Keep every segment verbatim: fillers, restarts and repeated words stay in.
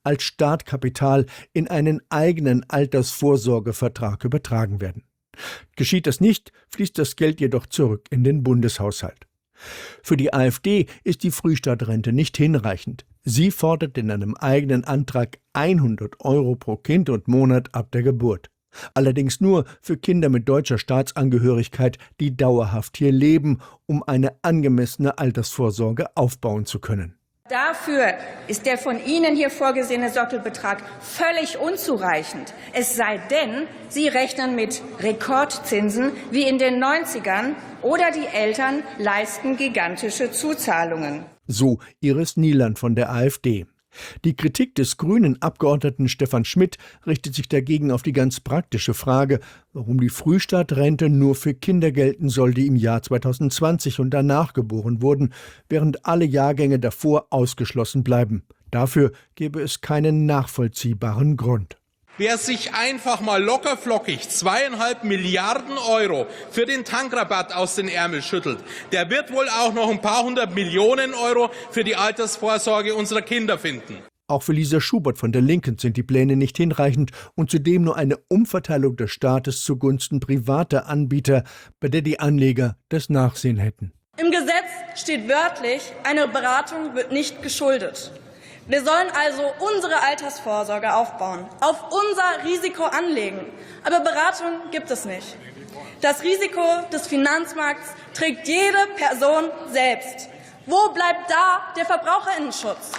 als Startkapital in einen eigenen Altersvorsorgevertrag übertragen werden. Geschieht das nicht, fließt das Geld jedoch zurück in den Bundeshaushalt. Für die AfD ist die Frühstartrente nicht hinreichend. Sie fordert in einem eigenen Antrag hundert Euro pro Kind und Monat ab der Geburt. Allerdings nur für Kinder mit deutscher Staatsangehörigkeit, die dauerhaft hier leben, um eine angemessene Altersvorsorge aufbauen zu können. Dafür ist der von Ihnen hier vorgesehene Sockelbetrag völlig unzureichend. Es sei denn, Sie rechnen mit Rekordzinsen wie in den neunzigern oder die Eltern leisten gigantische Zuzahlungen. So Iris Nieland von der AfD. Die Kritik des grünen Abgeordneten Stefan Schmidt richtet sich dagegen auf die ganz praktische Frage, warum die Frühstartrente nur für Kinder gelten soll, die im Jahr zweitausendzwanzig und danach geboren wurden, während alle Jahrgänge davor ausgeschlossen bleiben. Dafür gäbe es keinen nachvollziehbaren Grund. Wer sich einfach mal lockerflockig zweieinhalb Milliarden Euro für den Tankrabatt aus den Ärmeln schüttelt, der wird wohl auch noch ein paar hundert Millionen Euro für die Altersvorsorge unserer Kinder finden. Auch für Lisa Schubert von der Linken sind die Pläne nicht hinreichend und zudem nur eine Umverteilung des Staates zugunsten privater Anbieter, bei der die Anleger das Nachsehen hätten. Im Gesetz steht wörtlich, eine Beratung wird nicht geschuldet. Wir sollen also unsere Altersvorsorge aufbauen, auf unser Risiko anlegen. Aber Beratung gibt es nicht. Das Risiko des Finanzmarkts trägt jede Person selbst. Wo bleibt da der Verbraucherinnenschutz?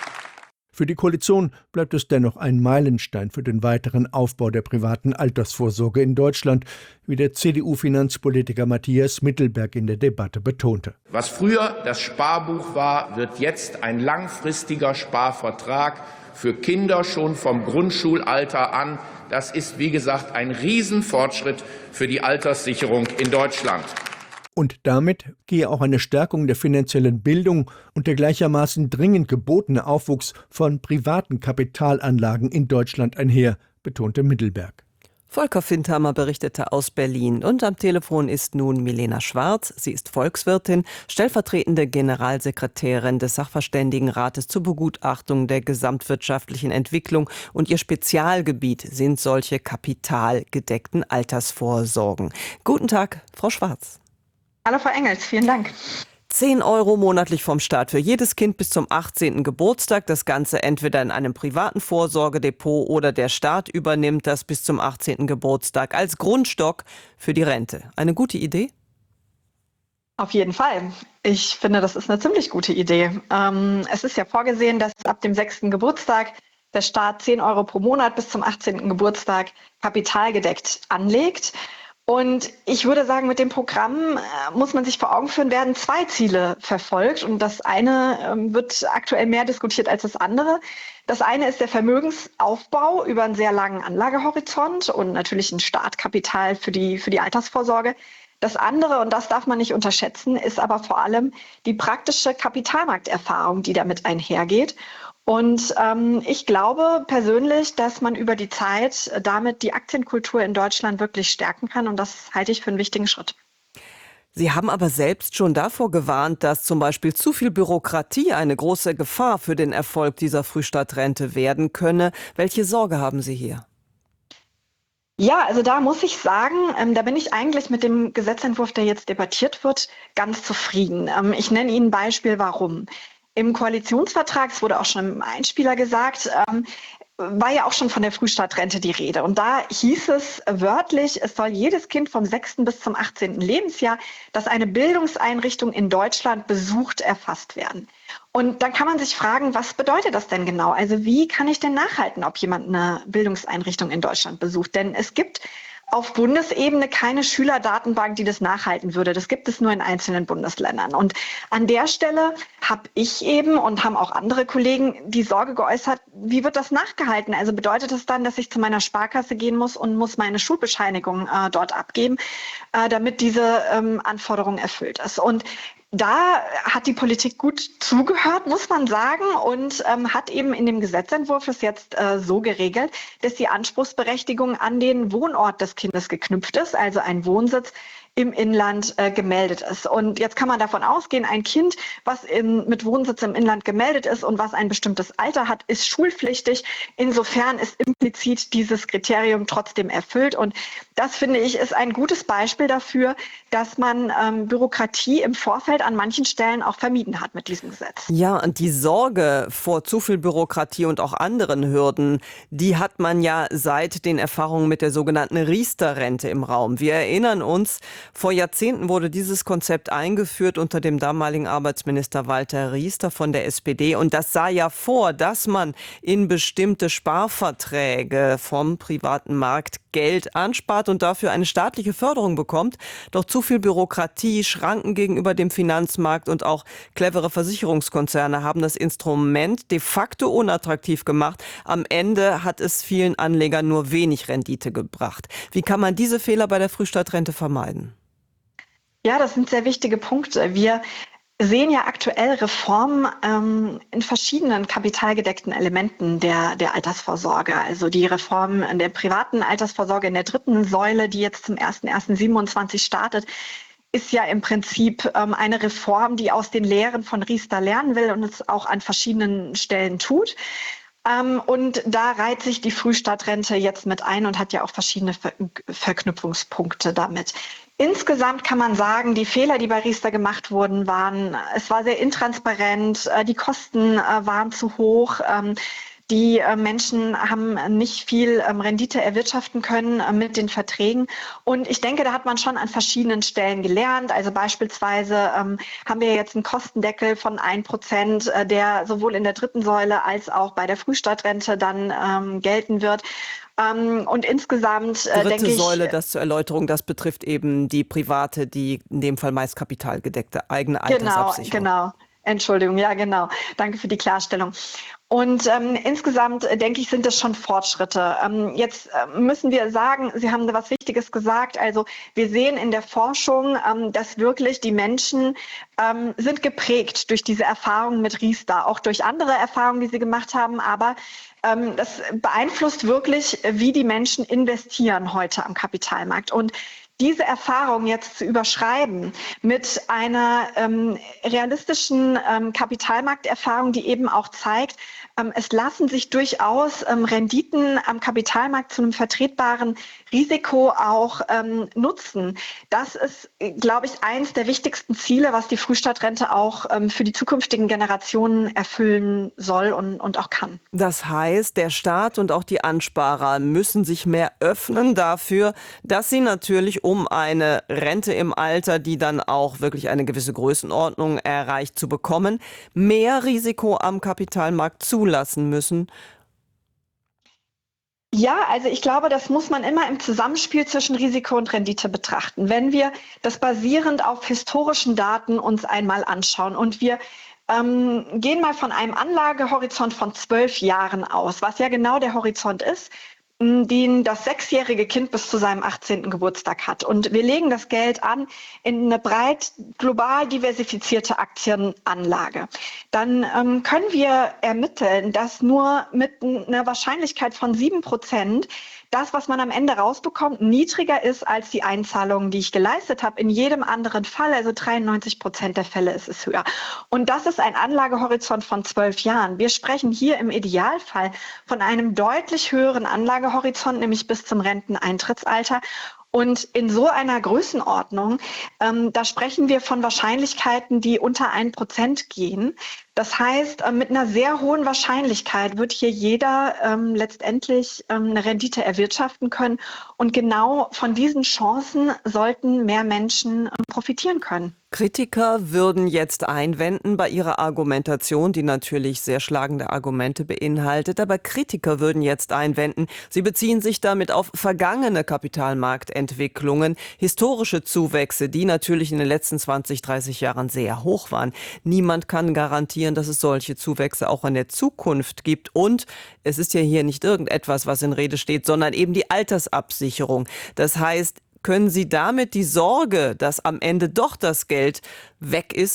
Für die Koalition bleibt es dennoch ein Meilenstein für den weiteren Aufbau der privaten Altersvorsorge in Deutschland, wie der C D U-Finanzpolitiker Matthias Mittelberg in der Debatte betonte. Was früher das Sparbuch war, wird jetzt ein langfristiger Sparvertrag für Kinder schon vom Grundschulalter an. Das ist, wie gesagt, ein Riesenfortschritt für die Alterssicherung in Deutschland. Und damit gehe auch eine Stärkung der finanziellen Bildung und der gleichermaßen dringend gebotene Aufwuchs von privaten Kapitalanlagen in Deutschland einher, betonte Mittelberg. Volker Findhammer berichtete aus Berlin. Und am Telefon ist nun Milena Schwarz. Sie ist Volkswirtin, stellvertretende Generalsekretärin des Sachverständigenrates zur Begutachtung der gesamtwirtschaftlichen Entwicklung. Und ihr Spezialgebiet sind solche kapitalgedeckten Altersvorsorgen. Guten Tag, Frau Schwarz. Hallo Frau Engels, vielen Dank. zehn Euro monatlich vom Staat für jedes Kind bis zum achtzehnten Geburtstag. Das Ganze entweder in einem privaten Vorsorgedepot oder der Staat übernimmt das bis zum achtzehnten Geburtstag als Grundstock für die Rente. Eine gute Idee? Auf jeden Fall. Ich finde, das ist eine ziemlich gute Idee. Ähm, es ist ja vorgesehen, dass ab dem sechsten Geburtstag der Staat zehn Euro pro Monat bis zum achtzehnten Geburtstag kapitalgedeckt anlegt. Und ich würde sagen, mit dem Programm äh, muss man sich vor Augen führen, werden zwei Ziele verfolgt. Und das eine ähm, wird aktuell mehr diskutiert als das andere. Das eine ist der Vermögensaufbau über einen sehr langen Anlagehorizont und natürlich ein Startkapital für die, für die Altersvorsorge. Das andere, und das darf man nicht unterschätzen, ist aber vor allem die praktische Kapitalmarkterfahrung, die damit einhergeht. Und ähm, ich glaube persönlich, dass man über die Zeit damit die Aktienkultur in Deutschland wirklich stärken kann. Und das halte ich für einen wichtigen Schritt. Sie haben aber selbst schon davor gewarnt, dass zum Beispiel zu viel Bürokratie eine große Gefahr für den Erfolg dieser Frühstartrente werden könne. Welche Sorge haben Sie hier? Ja, also da muss ich sagen, ähm, da bin ich eigentlich mit dem Gesetzentwurf, der jetzt debattiert wird, ganz zufrieden. Ähm, ich nenne Ihnen ein Beispiel, warum. Im Koalitionsvertrag, es wurde auch schon im Einspieler gesagt, ähm, war ja auch schon von der Frühstartrente die Rede. Und da hieß es wörtlich, es soll jedes Kind vom sechsten bis zum achtzehnten Lebensjahr, das eine Bildungseinrichtung in Deutschland besucht, erfasst werden. Und dann kann man sich fragen, was bedeutet das denn genau? Also wie kann ich denn nachhalten, ob jemand eine Bildungseinrichtung in Deutschland besucht? Denn es gibt auf Bundesebene keine Schülerdatenbank, die das nachhalten würde. Das gibt es nur in einzelnen Bundesländern. Und an der Stelle habe ich eben und haben auch andere Kollegen die Sorge geäußert, wie wird das nachgehalten? Also bedeutet das dann, dass ich zu meiner Sparkasse gehen muss und muss meine Schulbescheinigung äh, dort abgeben, äh, damit diese ähm, Anforderung erfüllt ist? Und da hat die Politik gut zugehört, muss man sagen, und ähm, hat eben in dem Gesetzentwurf es jetzt äh, so geregelt, dass die Anspruchsberechtigung an den Wohnort des Kindes geknüpft ist, also ein Wohnsitz im Inland äh, gemeldet ist. Und jetzt kann man davon ausgehen, ein Kind, was in, mit Wohnsitz im Inland gemeldet ist und was ein bestimmtes Alter hat, ist schulpflichtig. Insofern ist implizit dieses Kriterium trotzdem erfüllt. Und das, finde ich, ist ein gutes Beispiel dafür, dass man ähm, Bürokratie im Vorfeld an manchen Stellen auch vermieden hat mit diesem Gesetz. Ja, und die Sorge vor zu viel Bürokratie und auch anderen Hürden, die hat man ja seit den Erfahrungen mit der sogenannten Riester-Rente im Raum. Wir erinnern uns, vor Jahrzehnten wurde dieses Konzept eingeführt unter dem damaligen Arbeitsminister Walter Riester von der S P D. Und das sah ja vor, dass man in bestimmte Sparverträge vom privaten Markt Geld anspart und dafür eine staatliche Förderung bekommt. Doch zu viel Bürokratie, Schranken gegenüber dem Finanzmarkt und auch clevere Versicherungskonzerne haben das Instrument de facto unattraktiv gemacht. Am Ende hat es vielen Anlegern nur wenig Rendite gebracht. Wie kann man diese Fehler bei der Frühstadtrente vermeiden? Ja, das sind sehr wichtige Punkte. Wir sehen ja aktuell Reformen ähm, in verschiedenen kapitalgedeckten Elementen der, der Altersvorsorge. Also die Reform in der privaten Altersvorsorge in der dritten Säule, die jetzt zum ersten ersten siebenundzwanzig startet, ist ja im Prinzip ähm, eine Reform, die aus den Lehren von Riester lernen will und es auch an verschiedenen Stellen tut. Ähm, und da reiht sich die Frühstadtrente jetzt mit ein und hat ja auch verschiedene Ver- Verknüpfungspunkte damit. Insgesamt kann man sagen, die Fehler, die bei Riester gemacht wurden, waren, es war sehr intransparent, äh, die Kosten äh, waren zu hoch, ähm, die äh, Menschen haben nicht viel ähm, Rendite erwirtschaften können äh, mit den Verträgen. Und ich denke, da hat man schon an verschiedenen Stellen gelernt. Also beispielsweise ähm, haben wir jetzt einen Kostendeckel von ein Prozent, äh, der sowohl in der dritten Säule als auch bei der Frühstadtrente dann ähm, gelten wird. Ähm, und insgesamt äh, Dritte denke ich... Säule, das zur Erläuterung, das betrifft eben die private, die in dem Fall meist kapitalgedeckte eigene Altersabsicherung. Genau, genau. Entschuldigung, ja genau. Danke für die Klarstellung. Und ähm, insgesamt äh, denke ich, sind das schon Fortschritte. Ähm, jetzt äh, müssen wir sagen, Sie haben da was Wichtiges gesagt. Also wir sehen in der Forschung, ähm, dass wirklich die Menschen ähm, sind geprägt durch diese Erfahrungen mit Riester, auch durch andere Erfahrungen, die sie gemacht haben. Aber ähm, das beeinflusst wirklich, wie die Menschen investieren heute am Kapitalmarkt. Und diese Erfahrung jetzt zu überschreiben mit einer ähm, realistischen ähm, Kapitalmarkterfahrung, die eben auch zeigt, ähm, es lassen sich durchaus ähm, Renditen am Kapitalmarkt zu einem vertretbaren Risiko auch ähm, nutzen. Das ist, glaube ich, eins der wichtigsten Ziele, was die Frühstadtrente auch ähm, für die zukünftigen Generationen erfüllen soll und, und auch kann. Das heißt, der Staat und auch die Ansparer müssen sich mehr öffnen dafür, dass sie natürlich um eine Rente im Alter, die dann auch wirklich eine gewisse Größenordnung erreicht, zu bekommen, mehr Risiko am Kapitalmarkt zulassen müssen. Ja, also ich glaube, das muss man immer im Zusammenspiel zwischen Risiko und Rendite betrachten. Wenn wir das basierend auf historischen Daten uns einmal anschauen und wir ähm, gehen mal von einem Anlagehorizont von zwölf Jahren aus, was ja genau der Horizont ist, den das sechsjährige Kind bis zu seinem achtzehnten Geburtstag hat. Und wir legen das Geld an in eine breit global diversifizierte Aktienanlage. Dann ähm, können wir ermitteln, dass nur mit einer Wahrscheinlichkeit von sieben Prozent das, was man am Ende rausbekommt, niedriger ist als die Einzahlungen, die ich geleistet habe. In jedem anderen Fall, also dreiundneunzig Prozent der Fälle ist es höher. Und das ist ein Anlagehorizont von zwölf Jahren. Wir sprechen hier im Idealfall von einem deutlich höheren Anlagehorizont, nämlich bis zum Renteneintrittsalter. Und in so einer Größenordnung, ähm, da sprechen wir von Wahrscheinlichkeiten, die unter ein Prozent gehen. Das heißt, äh, mit einer sehr hohen Wahrscheinlichkeit wird hier jeder ähm, letztendlich ähm, eine Rendite erwirtschaften können. Und genau von diesen Chancen sollten mehr Menschen ähm, profitieren können. Kritiker würden jetzt einwenden bei ihrer Argumentation, die natürlich sehr schlagende Argumente beinhaltet, aber Kritiker würden jetzt einwenden, sie beziehen sich damit auf vergangene Kapitalmarktentwicklungen, historische Zuwächse, die natürlich in den letzten zwanzig, dreißig Jahren sehr hoch waren. Niemand kann garantieren, dass es solche Zuwächse auch in der Zukunft gibt. Und es ist ja hier nicht irgendetwas, was in Rede steht, sondern eben die Altersabsicherung. Das heißt, können Sie damit die Sorge, dass am Ende doch das Geld weg ist, weil der Kapitalmarkt eben Einbrüche hat, wirklich nehmen?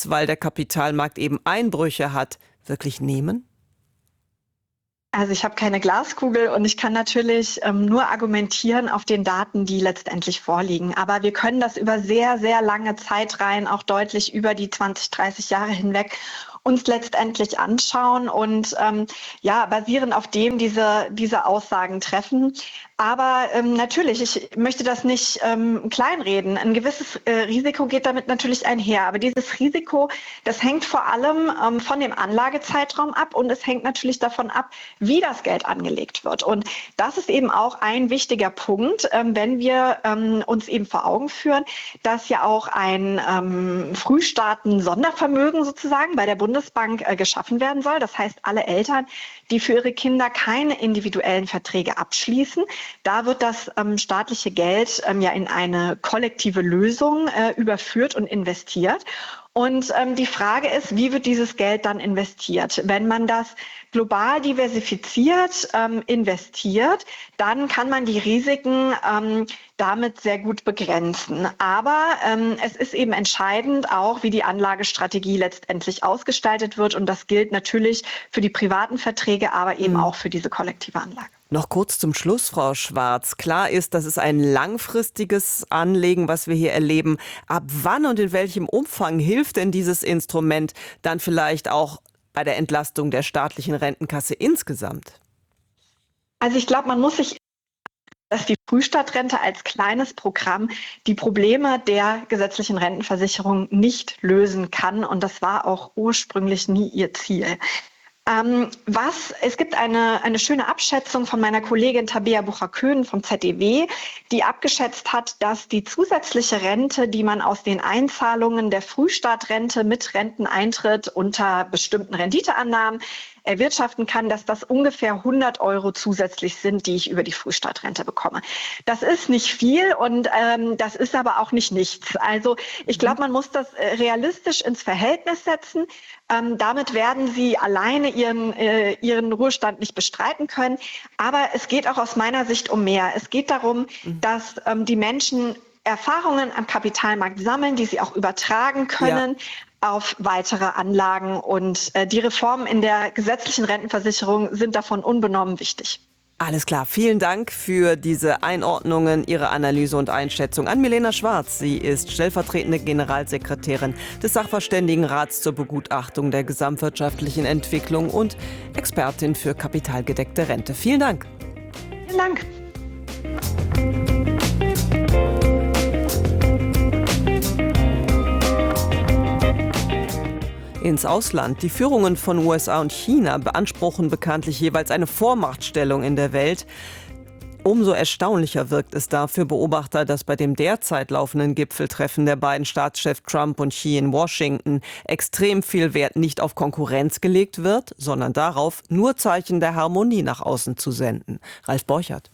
Also ich habe keine Glaskugel und ich kann natürlich ähm, nur argumentieren auf den Daten, die letztendlich vorliegen. Aber wir können das über sehr, sehr lange Zeitreihen, auch deutlich über die zwanzig, dreißig Jahre hinweg, uns letztendlich anschauen und ähm, ja, basierend auf dem diese, diese Aussagen treffen. Aber ähm, natürlich, ich möchte das nicht ähm, kleinreden. Ein gewisses äh, Risiko geht damit natürlich einher. Aber dieses Risiko, das hängt vor allem ähm, von dem Anlagezeitraum ab und es hängt natürlich davon ab, wie das Geld angelegt wird. Und das ist eben auch ein wichtiger Punkt, ähm, wenn wir ähm, uns eben vor Augen führen, dass ja auch ein ähm, Frühstarten-Sondervermögen sozusagen bei der Bundesbank äh, geschaffen werden soll. Das heißt, alle Eltern, die für ihre Kinder keine individuellen Verträge abschließen, da wird das ähm, staatliche Geld ähm, ja in eine kollektive Lösung äh, überführt und investiert. Und ähm, die Frage ist, wie wird dieses Geld dann investiert? Wenn man das global diversifiziert ähm, investiert, dann kann man die Risiken ähm, damit sehr gut begrenzen. Aber ähm, es ist eben entscheidend auch, wie die Anlagestrategie letztendlich ausgestaltet wird. Und das gilt natürlich für die privaten Verträge, aber eben auch für diese kollektive Anlage. Noch kurz zum Schluss, Frau Schwarz. Klar ist, das ist ein langfristiges Anlegen, was wir hier erleben. Ab wann und in welchem Umfang hilft denn dieses Instrument dann vielleicht auch bei der Entlastung der staatlichen Rentenkasse insgesamt? Also ich glaube, man muss sich, dass die Frühstadtrente als kleines Programm die Probleme der gesetzlichen Rentenversicherung nicht lösen kann. Und das war auch ursprünglich nie ihr Ziel. Ähm, was, es gibt eine, eine schöne Abschätzung von meiner Kollegin Tabea Bucher-Köhn vom Z E W, die abgeschätzt hat, dass die zusätzliche Rente, die man aus den Einzahlungen der Frühstartrente mit Renteneintritt unter bestimmten Renditeannahmen erwirtschaften kann, dass das ungefähr hundert Euro zusätzlich sind, die ich über die Frühstartrente bekomme. Das ist nicht viel und ähm, das ist aber auch nicht nichts. Also ich glaube, man muss das äh, realistisch ins Verhältnis setzen. Ähm, damit werden Sie alleine Ihren, äh, Ihren Ruhestand nicht bestreiten können. Aber es geht auch aus meiner Sicht um mehr. Es geht darum, mhm. dass ähm, die Menschen Erfahrungen am Kapitalmarkt sammeln, die sie auch übertragen können. Ja. Auf weitere Anlagen und äh, die Reformen in der gesetzlichen Rentenversicherung sind davon unbenommen wichtig. Alles klar, vielen Dank für diese Einordnungen, Ihre Analyse und Einschätzung an Milena Schwarz. Sie ist stellvertretende Generalsekretärin des Sachverständigenrats zur Begutachtung der gesamtwirtschaftlichen Entwicklung und Expertin für kapitalgedeckte Rente. Vielen Dank. Vielen Dank. Ins Ausland. Die Führungen von U S A und China beanspruchen bekanntlich jeweils eine Vormachtstellung in der Welt. Umso erstaunlicher wirkt es da für Beobachter, dass bei dem derzeit laufenden Gipfeltreffen der beiden Staatschefs Trump und Xi in Washington extrem viel Wert nicht auf Konkurrenz gelegt wird, sondern darauf, nur Zeichen der Harmonie nach außen zu senden. Ralf Borchert.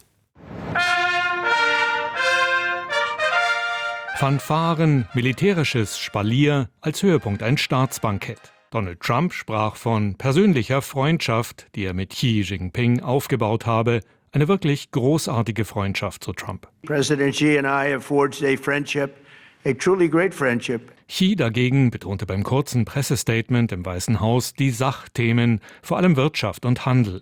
Fanfaren, militärisches Spalier, als Höhepunkt ein Staatsbankett. Donald Trump sprach von persönlicher Freundschaft, die er mit Xi Jinping aufgebaut habe. Eine wirklich großartige Freundschaft, so Trump. President Xi and I have forged a friendship, a truly great friendship. Xi dagegen betonte beim kurzen Pressestatement im Weißen Haus die Sachthemen, vor allem Wirtschaft und Handel.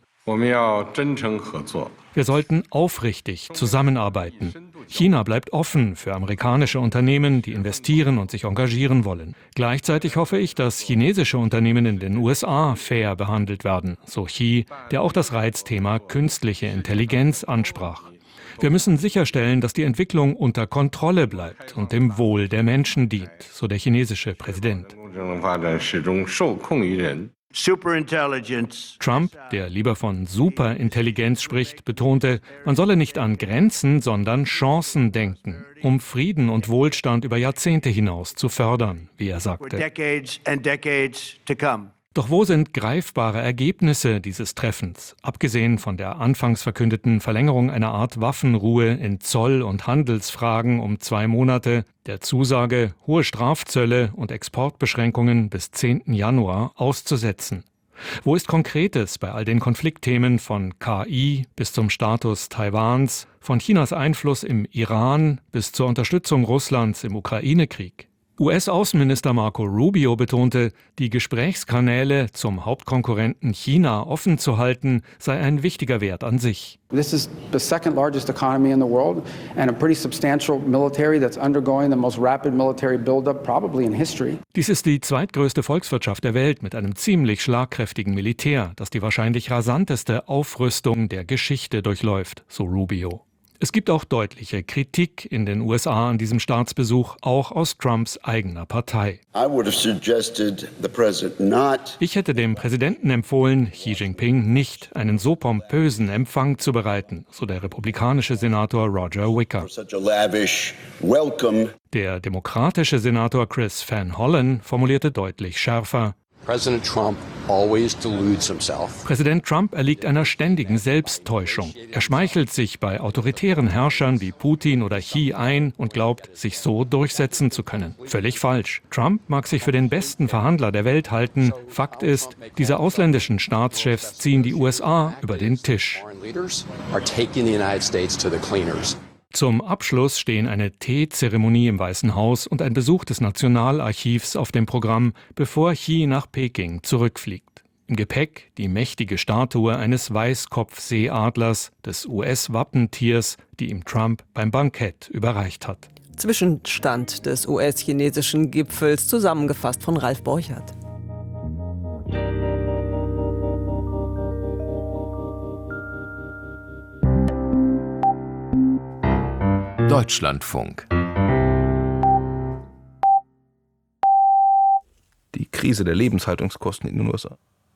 Wir sollten aufrichtig zusammenarbeiten. China bleibt offen für amerikanische Unternehmen, die investieren und sich engagieren wollen. Gleichzeitig hoffe ich, dass chinesische Unternehmen in den U S A fair behandelt werden, so Xi, der auch das Reizthema künstliche Intelligenz ansprach. Wir müssen sicherstellen, dass die Entwicklung unter Kontrolle bleibt und dem Wohl der Menschen dient, so der chinesische Präsident. Trump, der lieber von Superintelligenz spricht, betonte, man solle nicht an Grenzen, sondern Chancen denken, um Frieden und Wohlstand über Jahrzehnte hinaus zu fördern, wie er sagte. Doch wo sind greifbare Ergebnisse dieses Treffens, abgesehen von der anfangs verkündeten Verlängerung einer Art Waffenruhe in Zoll- und Handelsfragen um zwei Monate, der Zusage, hohe Strafzölle und Exportbeschränkungen bis zehnten Januar auszusetzen? Wo ist Konkretes bei all den Konfliktthemen von K I bis zum Status Taiwans, von Chinas Einfluss im Iran bis zur Unterstützung Russlands im Ukraine-Krieg? U S-Außenminister Marco Rubio betonte, die Gesprächskanäle zum Hauptkonkurrenten China offen zu halten, sei ein wichtiger Wert an sich. This is the second largest economy in the world and a pretty substantial military that's undergoing the most rapid military buildup probably in history. Dies ist die zweitgrößte Volkswirtschaft der Welt mit einem ziemlich schlagkräftigen Militär, das die wahrscheinlich rasanteste Aufrüstung der Geschichte durchläuft, so Rubio. Es gibt auch deutliche Kritik in den U S A an diesem Staatsbesuch, auch aus Trumps eigener Partei. Ich hätte dem Präsidenten empfohlen, Xi Jinping nicht einen so pompösen Empfang zu bereiten, so der republikanische Senator Roger Wicker. Der demokratische Senator Chris Van Hollen formulierte deutlich schärfer: President Trump always deludes himself. Präsident Trump erliegt einer ständigen Selbsttäuschung. Er schmeichelt sich bei autoritären Herrschern wie Putin oder Xi ein und glaubt, sich so durchsetzen zu können. Völlig falsch. Trump mag sich für den besten Verhandler der Welt halten. Fakt ist, diese ausländischen Staatschefs ziehen die U S A über den Tisch. Zum Abschluss stehen eine Teezeremonie im Weißen Haus und ein Besuch des Nationalarchivs auf dem Programm, bevor Xi nach Peking zurückfliegt. Im Gepäck die mächtige Statue eines Weißkopfseeadlers, des U S-Wappentiers, die ihm Trump beim Bankett überreicht hat. Zwischenstand des U S-chinesischen Gipfels, zusammengefasst von Ralf Borchert. Deutschlandfunk. Die Krise der Lebenshaltungskosten in den U S A.